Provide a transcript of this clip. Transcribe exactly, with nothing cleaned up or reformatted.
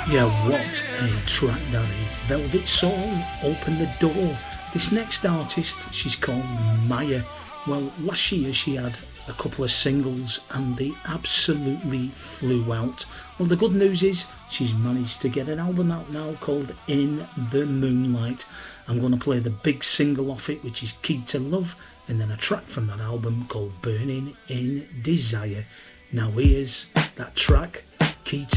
Yeah, what a track that is. Velvet Soul, Open the Door. This next artist, she's called Maya. Well, last year she had a couple of singles and they absolutely flew out. Well, the good news is she's managed to get an album out now called In the Moonlight. I'm going to play the big single off it, which is Key to Love, and then a track from that album called Burning in Desire. Now here's that track, Key to